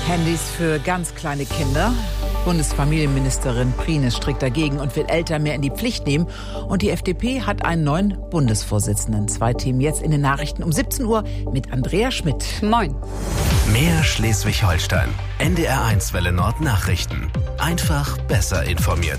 Handys für ganz kleine Kinder. Bundesfamilienministerin Prien ist strikt dagegen und will Eltern mehr in die Pflicht nehmen. Und die FDP hat einen neuen Bundesvorsitzenden. 2 Themen jetzt in den Nachrichten um 17 Uhr mit Andrea Schmidt. Moin. Mehr Schleswig-Holstein. NDR1 Welle Nord Nachrichten. Einfach besser informiert.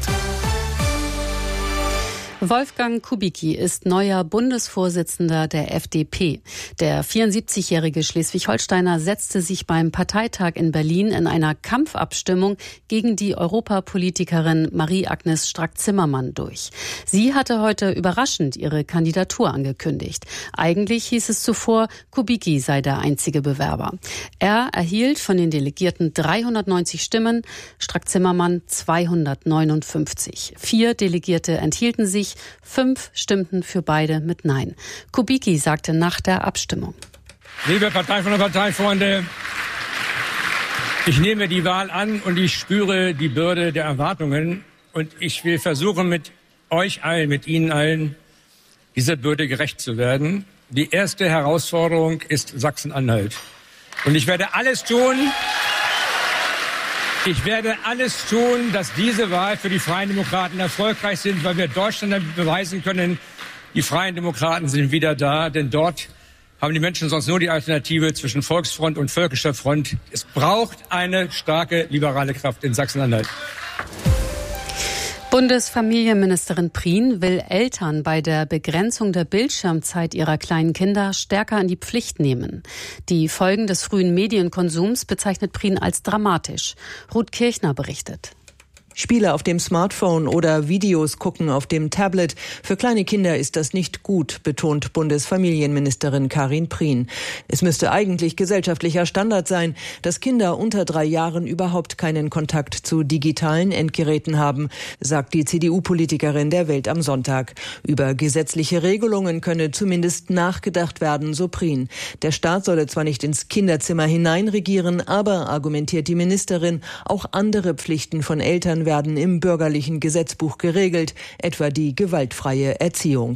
Wolfgang Kubicki ist neuer Bundesvorsitzender der FDP. Der 74-jährige Schleswig-Holsteiner setzte sich beim Parteitag in Berlin in einer Kampfabstimmung gegen die Europapolitikerin Marie-Agnes Strack-Zimmermann durch. Sie hatte heute überraschend ihre Kandidatur angekündigt. Eigentlich hieß es zuvor, Kubicki sei der einzige Bewerber. Er erhielt von den Delegierten 390 Stimmen, Strack-Zimmermann 259. 4 Delegierte enthielten sich, 5 stimmten für beide mit Nein. Kubicki sagte nach der Abstimmung: Liebe Parteifreunde und Parteifreunde, ich nehme die Wahl an und ich spüre die Bürde der Erwartungen. Und ich will versuchen, mit euch allen, mit Ihnen allen, dieser Bürde gerecht zu werden. Die erste Herausforderung ist Sachsen-Anhalt. Und ich werde alles tun, dass diese Wahl für die Freien Demokraten erfolgreich sind, weil wir Deutschland damit beweisen können, die Freien Demokraten sind wieder da. Denn dort haben die Menschen sonst nur die Alternative zwischen Volksfront und Völkischer Front. Es braucht eine starke liberale Kraft in Sachsen-Anhalt. Bundesfamilienministerin Prien will Eltern bei der Begrenzung der Bildschirmzeit ihrer kleinen Kinder stärker in die Pflicht nehmen. Die Folgen des frühen Medienkonsums bezeichnet Prien als dramatisch. Ruth Kirchner berichtet. Spiele auf dem Smartphone oder Videos gucken auf dem Tablet. Für kleine Kinder ist das nicht gut, betont Bundesfamilienministerin Karin Prien. Es müsste eigentlich gesellschaftlicher Standard sein, dass Kinder unter 3 Jahren überhaupt keinen Kontakt zu digitalen Endgeräten haben, sagt die CDU-Politikerin der Welt am Sonntag. Über gesetzliche Regelungen könne zumindest nachgedacht werden, so Prien. Der Staat solle zwar nicht ins Kinderzimmer hineinregieren, aber, argumentiert die Ministerin, auch andere Pflichten von Eltern werden im bürgerlichen Gesetzbuch geregelt, etwa die gewaltfreie Erziehung.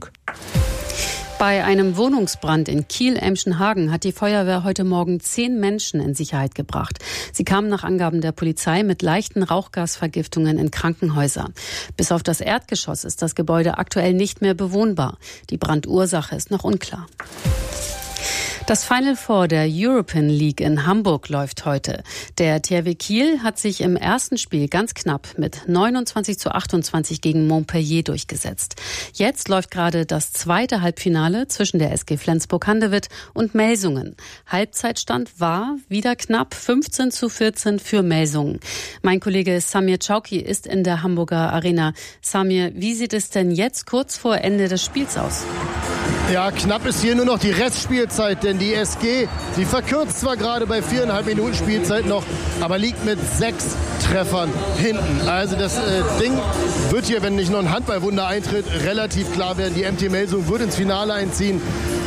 Bei einem Wohnungsbrand in Kiel-Emschenhagen hat die Feuerwehr heute Morgen 10 Menschen in Sicherheit gebracht. Sie kamen nach Angaben der Polizei mit leichten Rauchgasvergiftungen in Krankenhäuser. Bis auf das Erdgeschoss ist das Gebäude aktuell nicht mehr bewohnbar. Die Brandursache ist noch unklar. Das Final Four der European League in Hamburg läuft heute. Der THW Kiel hat sich im ersten Spiel ganz knapp mit 29:28 gegen Montpellier durchgesetzt. Jetzt läuft gerade das zweite Halbfinale zwischen der SG Flensburg-Handewitt und Melsungen. Halbzeitstand war wieder knapp 15:14 für Melsungen. Mein Kollege Samir Chauki ist in der Hamburger Arena. Samir, wie sieht es denn jetzt kurz vor Ende des Spiels aus? Ja, knapp ist hier nur noch die Restspielzeit, denn die SG, sie verkürzt zwar gerade bei 4,5 Minuten Spielzeit noch, aber liegt mit 6 Treffern hinten. Also das Ding wird hier, wenn nicht noch ein Handballwunder eintritt, relativ klar werden. Die MT Melsung wird ins Finale einziehen.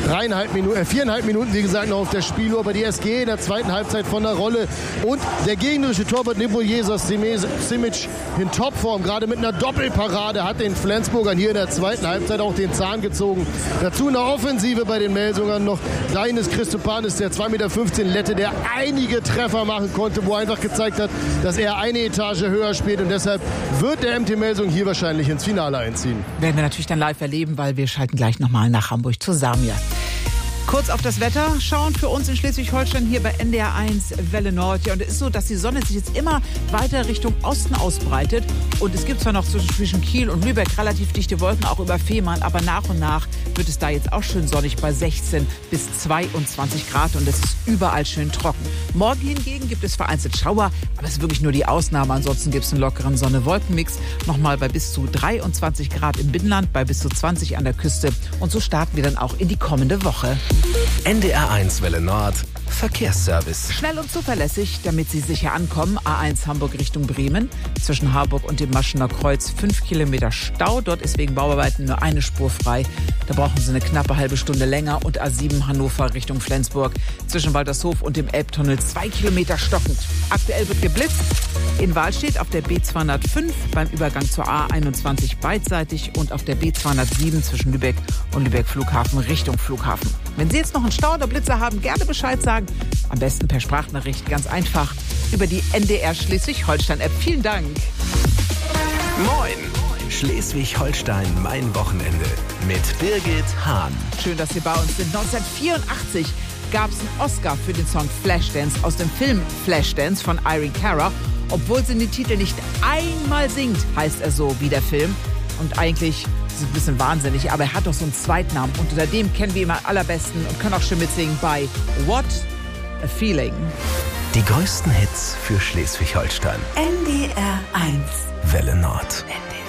4,5 Minuten, wie gesagt, noch auf der Spieluhr, aber die SG in der zweiten Halbzeit von der Rolle. Und der gegnerische Torwart Nebojesa Simic in Topform, gerade mit einer Doppelparade, hat den Flensburgern hier in der zweiten Halbzeit auch den Zahn gezogen. Dazu in der Offensive bei den Melsungern noch Dainis Christopanis, der 2,15 Meter Lette, der einige Treffer machen konnte, wo er einfach gezeigt hat, dass er eine Etage höher spielt, und deshalb wird der MT Melsung hier wahrscheinlich ins Finale einziehen. Werden wir natürlich dann live erleben, weil wir schalten gleich nochmal nach Hamburg zu Samir. Kurz auf das Wetter schauen für uns in Schleswig-Holstein hier bei NDR1 Welle Nord. Ja, und es ist so, dass die Sonne sich jetzt immer weiter Richtung Osten ausbreitet. Und es gibt zwar noch zwischen Kiel und Lübeck relativ dichte Wolken, auch über Fehmarn, aber nach und nach wird es da jetzt auch schön sonnig bei 16 bis 22 Grad und es ist überall schön trocken. Morgen hingegen gibt es vereinzelt Schauer, aber es ist wirklich nur die Ausnahme. Ansonsten gibt es einen lockeren Sonne-Wolken-Mix. Nochmal bei bis zu 23 Grad im Binnenland, bei bis zu 20 an der Küste. Und so starten wir dann auch in die kommende Woche. NDR1 Welle Nord Verkehrsservice. Schnell und zuverlässig, damit Sie sicher ankommen. A1 Hamburg Richtung Bremen. Zwischen Harburg und dem Maschener Kreuz 5 Kilometer Stau. Dort ist wegen Bauarbeiten nur eine Spur frei. Da brauchen Sie eine knappe halbe Stunde länger. Und A7 Hannover Richtung Flensburg. Zwischen Waltershof und dem Elbtunnel 2 Kilometer stockend. Aktuell wird geblitzt. In Wahlstedt auf der B205 beim Übergang zur A21 beidseitig und auf der B207 zwischen Lübeck und Lübeck Flughafen Richtung Flughafen. Wenn Sie jetzt noch einen Stau oder Blitzer haben, gerne Bescheid sagen. Am besten per Sprachnachricht, ganz einfach. über die NDR Schleswig-Holstein-App. Vielen Dank. Moin! Schleswig-Holstein, mein Wochenende mit Birgit Hahn. Schön, dass Sie bei uns sind. 1984 gab es einen Oscar für den Song Flashdance aus dem Film Flashdance von Irene Cara. Obwohl sie den Titel nicht einmal singt, heißt er so wie der Film. Und eigentlich ist es ein bisschen wahnsinnig, aber er hat doch so einen Zweitnamen. Und unter dem kennen wir ihn am allerbesten und können auch schon mitsingen bei What a Feeling. Die größten Hits für Schleswig-Holstein. NDR 1 Welle Nord. NDR